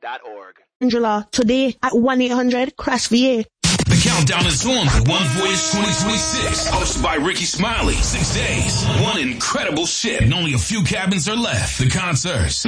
Angela, today at 1-800-CRASH-VA. The countdown is on to One Voyage 2026, hosted by Ricky Smiley. 6 days, one incredible ship, and only a few cabins are left. The concerts.